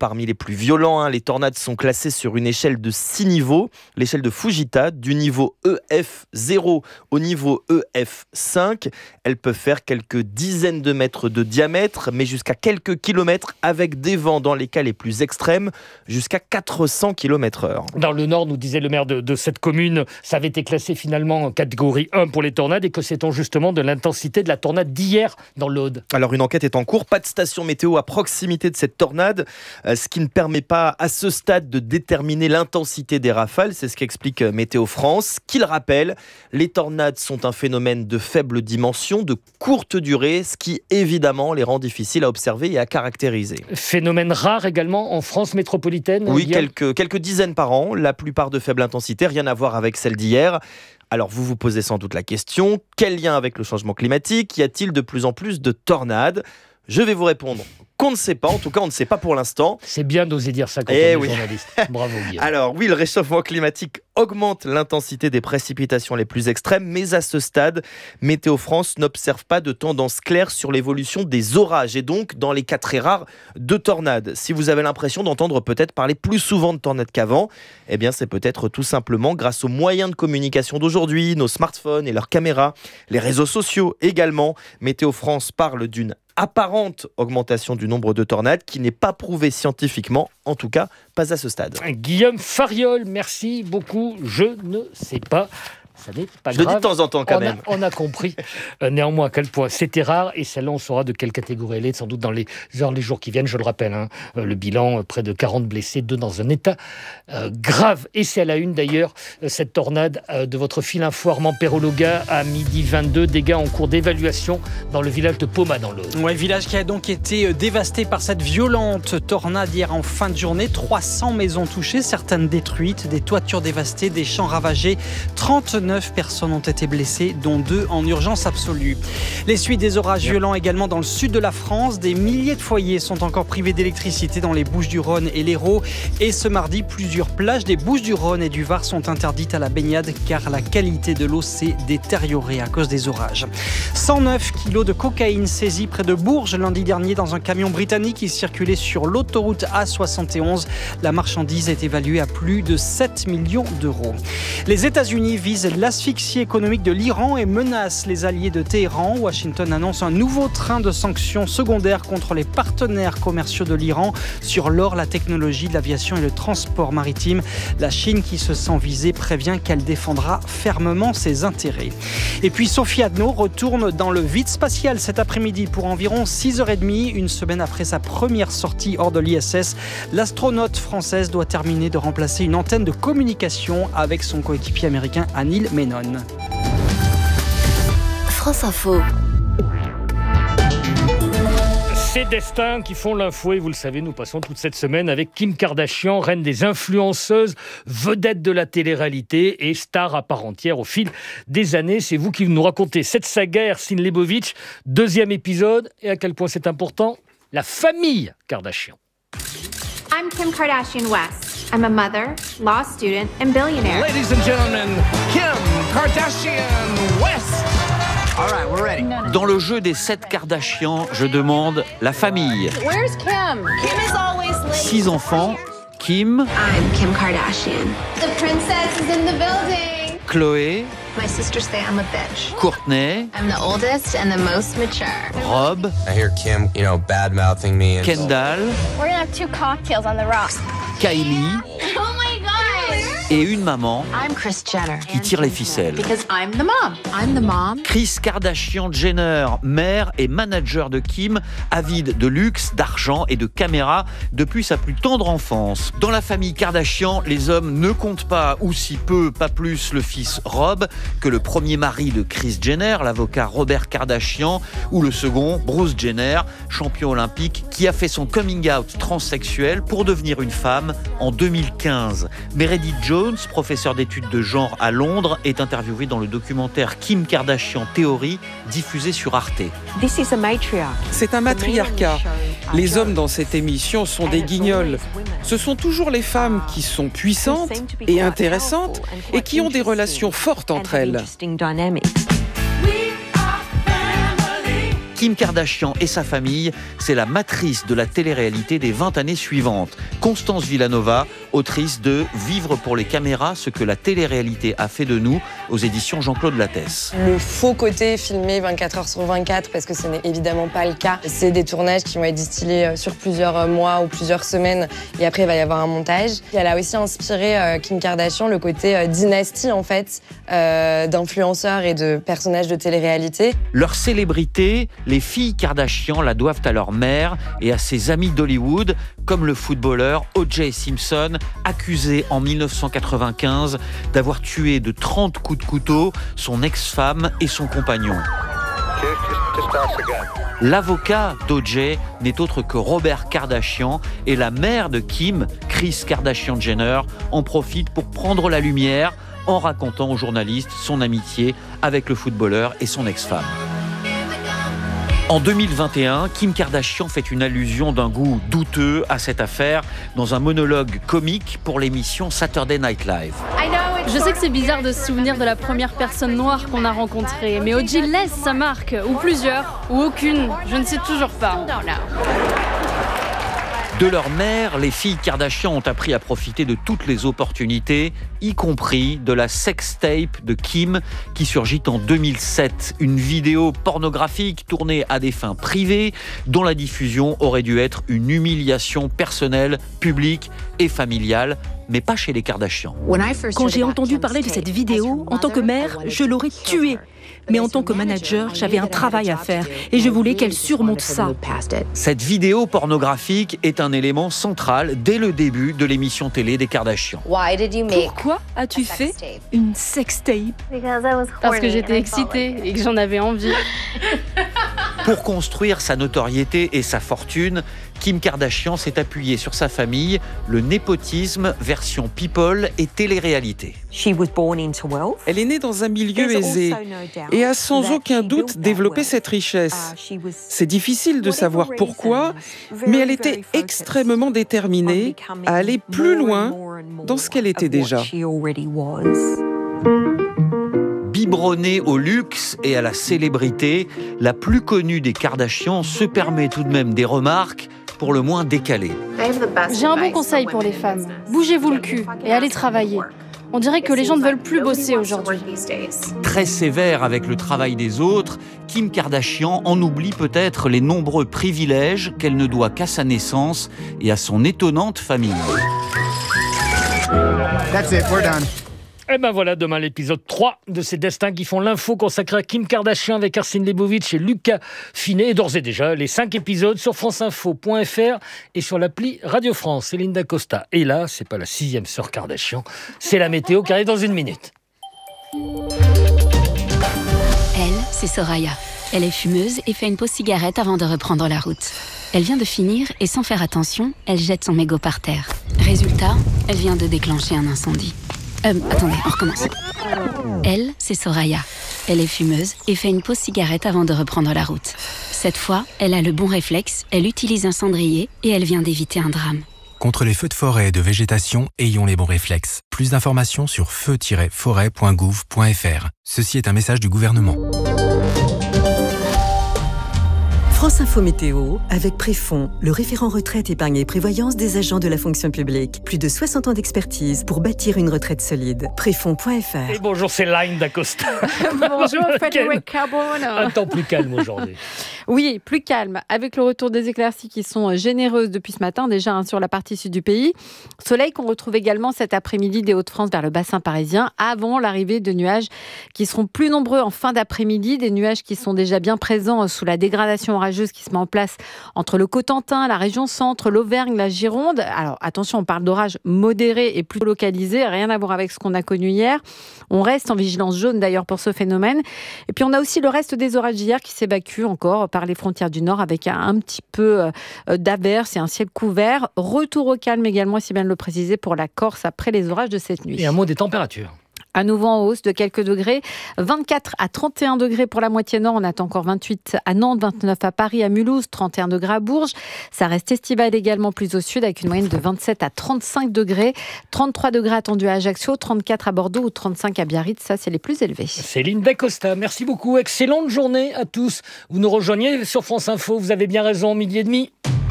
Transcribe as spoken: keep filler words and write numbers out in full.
parmi les plus violents. Hein. Les tornades sont classées sur une échelle de six niveaux. L'échelle de Fujita, du niveau E F zéro au niveau E F cinq. Elles peuvent faire quelques dizaines de mètres de diamètre, mais jusqu'à quelques kilomètres, avec des vents dans les cas les plus extrêmes, jusqu'à quatre cents kilomètres heure. Dans le Nord, nous disait le maire de, de cette commune, ça avait été classé finalement en catégorie un pour les tornades. Et que sait-on justement de l'intensité de la tornade d'hier dans l'Aude ? Alors une enquête est en cours, pas de station météo à proximité de cette tornade, euh, ce qui ne permet pas à ce stade de déterminer l'intensité des rafales, c'est ce qu'explique Météo France, qui le rappelle, les tornades sont un phénomène de faible dimension, de courte durée, ce qui évidemment les rend difficiles à observer et à caractériser. Phénomène rare également en France métropolitaine ? Oui, quelques, quelques dizaines par an, la plupart de faible intensité, rien à voir avec celle d'hier. Alors vous vous posez sans doute la question, quel lien avec le changement climatique ? Y a-t-il de plus en plus de tornades ? Je vais vous répondre qu'on ne sait pas, en tout cas on ne sait pas pour l'instant. C'est bien d'oser dire ça quand Eh on oui. est journaliste. Bravo Guillaume. Alors oui, le réchauffement climatique augmente l'intensité des précipitations les plus extrêmes, mais à ce stade, Météo France n'observe pas de tendance claire sur l'évolution des orages et donc, dans les cas très rares, de tornades. Si vous avez l'impression d'entendre peut-être parler plus souvent de tornades qu'avant, eh bien c'est peut-être tout simplement grâce aux moyens de communication d'aujourd'hui, nos smartphones et leurs caméras, les réseaux sociaux également. Météo France parle d'une apparente augmentation du nombre de tornades qui n'est pas prouvée scientifiquement, en tout cas pas à ce stade. Guillaume Fariol, merci beaucoup. Je ne sais pas. Ça n'est pas Je grave. le dis de temps en temps quand on même. A, on a compris euh, néanmoins à quel point c'était rare et celle-là on saura de quelle catégorie elle est sans doute dans les heures, les jours qui viennent. Je le rappelle, hein, euh, le bilan, euh, près de quarante blessés, deux dans un état euh, grave. Et c'est à la une d'ailleurs, euh, cette tornade euh, de votre fil info Armand Perologa à midi vingt-deux. Dégâts en cours d'évaluation dans le village de Poma dans l'Aude. Ouais, village qui a donc été dévasté par cette violente tornade hier en fin de journée. trois cents maisons touchées, certaines détruites, des toitures dévastées, des champs ravagés. trente-neuf personnes ont été blessées, dont deux en urgence absolue. Les suites des orages violents également dans le sud de la France. Des milliers de foyers sont encore privés d'électricité dans les Bouches-du-Rhône et l'Hérault. Et ce mardi, plusieurs plages des Bouches-du-Rhône et du Var sont interdites à la baignade car la qualité de l'eau s'est détériorée à cause des orages. cent neuf kilos de cocaïne saisis près de Bourges lundi dernier dans un camion britannique qui circulait sur l'autoroute A soixante et onze. La marchandise est évaluée à plus de sept millions d'euros. Les États-Unis visent l'asphyxie économique de l'Iran et menace les alliés de Téhéran. Washington annonce un nouveau train de sanctions secondaires contre les partenaires commerciaux de l'Iran sur l'or, la technologie, l'aviation et le transport maritime. La Chine, qui se sent visée, prévient qu'elle défendra fermement ses intérêts. Et puis Sophie Adno retourne dans le vide spatial cet après-midi pour environ six heures trente, une semaine après sa première sortie hors de l'I S S. L'astronaute française doit terminer de remplacer une antenne de communication avec son coéquipier américain Anil Menon. France Info. Ces destins qui font l'info et vous le savez, nous passons toute cette semaine avec Kim Kardashian, reine des influenceuses, vedette de la télé-réalité et star à part entière au fil des années. C'est vous qui nous racontez cette saga Ersin Lebovic, deuxième épisode, et à quel point c'est important, la famille Kardashian. I'm Kim Kardashian West. I'm a mother, law student, and billionaire. Ladies and gentlemen, Kim Kardashian West. All right, we're ready. Dans le jeu des sept Kardashian, je demande la famille. Where's Kim? Kim is always late. Six enfants, Kim, I'm Kim Kardashian. The princess is in the building. Chloé, My sisters say I'm a bitch. Courtney, I'm the oldest and the most mature. Rob, I hear Kim, you know, bad-mouthing me. And Kendall, We're gonna have two cocktails on the rocks. Kylie Oh my god! et une maman I'm Kris Jenner. qui tire les ficelles. Because I'm the mom. I'm the mom. Kris Kardashian-Jenner, mère et manager de Kim, avide de luxe, d'argent et de caméras depuis sa plus tendre enfance. Dans la famille Kardashian, les hommes ne comptent pas, ou si peu, pas plus, le fils Rob, que le premier mari de Kris Jenner, l'avocat Robert Kardashian, ou le second, Bruce Jenner, champion olympique, qui a fait son coming out transsexuel pour devenir une femme en deux mille quinze. Meredith Jones, professeure d'études de genre à Londres, est interviewée dans le documentaire Kim Kardashian Theory, diffusé sur Arte. C'est un matriarcat. Les hommes dans cette émission sont des guignols. Ce sont toujours les femmes qui sont puissantes et intéressantes et qui ont des relations fortes entre elles. Kim Kardashian et sa famille, c'est la matrice de la télé-réalité des vingt années suivantes. Constance Villanova, autrice de « Vivre pour les caméras, ce que la télé-réalité a fait de nous » aux éditions Jean-Claude Lattès. Le faux côté filmé vingt-quatre heures sur vingt-quatre, parce que ce n'est évidemment pas le cas. C'est des tournages qui vont être distillés sur plusieurs mois ou plusieurs semaines et après il va y avoir un montage. Elle a aussi inspiré euh, Kim Kardashian le côté euh, dynastie en fait euh, d'influenceurs et de personnages de télé-réalité. Leur célébrité, les filles Kardashian la doivent à leur mère et à ses amis d'Hollywood, comme le footballeur O J Simpson, accusé en dix-neuf cent quatre-vingt-quinze d'avoir tué de trente coups de couteau son ex-femme et son compagnon. L'avocat d'O J n'est autre que Robert Kardashian et la mère de Kim, Kris Kardashian-Jenner, en profite pour prendre la lumière en racontant aux journalistes son amitié avec le footballeur et son ex-femme. En deux mille vingt et un, Kim Kardashian fait une allusion d'un goût douteux à cette affaire dans un monologue comique pour l'émission Saturday Night Live. Je sais que c'est bizarre de se souvenir de la première personne noire qu'on a rencontrée, mais O J laisse sa marque, ou plusieurs, ou aucune, je ne sais toujours pas. De leur mère, les filles Kardashian ont appris à profiter de toutes les opportunités, y compris de la sextape de Kim qui surgit en deux mille sept. Une vidéo pornographique tournée à des fins privées dont la diffusion aurait dû être une humiliation personnelle, publique et familiale, mais pas chez les Kardashian. Quand j'ai entendu parler de cette vidéo, en tant que mère, je l'aurais tuée. Mais en tant que manager, j'avais un travail à faire et je voulais qu'elle surmonte ça. Cette vidéo pornographique est un élément central dès le début de l'émission télé des Kardashian. Pourquoi as-tu fait une sextape? Parce que j'étais excitée et que j'en avais envie. Pour construire sa notoriété et sa fortune, Kim Kardashian s'est appuyée sur sa famille, le népotisme version people et télé-réalité. Elle est née dans un milieu aisé et a sans aucun doute développé cette richesse. C'est difficile de savoir pourquoi, mais elle était extrêmement déterminée à aller plus loin dans ce qu'elle était déjà. Biberonnée au luxe et à la célébrité, la plus connue des Kardashian se permet tout de même des remarques pour le moins décalées. J'ai un bon conseil pour les femmes. Bougez-vous le cul et allez travailler. On dirait que les gens ne veulent plus bosser aujourd'hui. Très sévère avec le travail des autres, Kim Kardashian en oublie peut-être les nombreux privilèges qu'elle ne doit qu'à sa naissance et à son étonnante famille. That's it, we're done. Et ben voilà, demain l'épisode trois de ces destins qui font l'info consacrée à Kim Kardashian avec Arsène Lebovitch et Lucas Finet. Et d'ores et déjà, les cinq épisodes sur franceinfo point f r et sur l'appli Radio France. C'est Linda Costa. Et là, c'est pas la sixième sœur Kardashian, c'est la météo qui arrive dans une minute. Elle, c'est Soraya. Elle est fumeuse et fait une pause cigarette avant de reprendre la route. Elle vient de finir et sans faire attention, elle jette son mégot par terre. Résultat, elle vient de déclencher un incendie. Euh, attendez, on recommence. Elle, c'est Soraya. Elle est fumeuse et fait une pause cigarette avant de reprendre la route. Cette fois, elle a le bon réflexe, elle utilise un cendrier et elle vient d'éviter un drame. Contre les feux de forêt et de végétation, ayons les bons réflexes. Plus d'informations sur feu tiret forêt point gouv point f r. Ceci est un message du gouvernement. France Info Météo, avec Préfond, le référent retraite, épargne et prévoyance des agents de la fonction publique. Plus de soixante ans d'expertise pour bâtir une retraite solide. Préfond point f r. Et bonjour, c'est Linda Costa. Bonjour, Frédéric Carbone. Un temps plus calme aujourd'hui. Oui, plus calme, avec le retour des éclaircies qui sont généreuses depuis ce matin, déjà hein, sur la partie sud du pays. Soleil qu'on retrouve également cet après-midi des Hauts-de-France vers le bassin parisien, avant l'arrivée de nuages qui seront plus nombreux en fin d'après-midi, des nuages qui sont déjà bien présents sous la dégradation orageuse qui se met en place entre le Cotentin, la région centre, l'Auvergne, la Gironde. Alors attention, on parle d'orages modérés et plutôt localisés, rien à voir avec ce qu'on a connu hier. On reste en vigilance jaune d'ailleurs pour ce phénomène. Et puis on a aussi le reste des orages d'hier qui s'évacuent encore par les frontières du Nord avec un, un petit peu d'averses et un ciel couvert. Retour au calme également, si bien de le préciser, pour la Corse après les orages de cette nuit. Et un mot des températures. À nouveau en hausse de quelques degrés. vingt-quatre à trente et un degrés pour la moitié nord. On attend encore vingt-huit à Nantes, vingt-neuf à Paris, à Mulhouse, trente et un degrés à Bourges. Ça reste estival également plus au sud avec une moyenne de vingt-sept à trente-cinq degrés. trente-trois degrés attendus à Ajaccio, trente-quatre à Bordeaux ou trente-cinq à Biarritz. Ça, c'est les plus élevés. Céline Dacosta, merci beaucoup. Excellente journée à tous. Vous nous rejoignez sur France Info. Vous avez bien raison, midi et demi.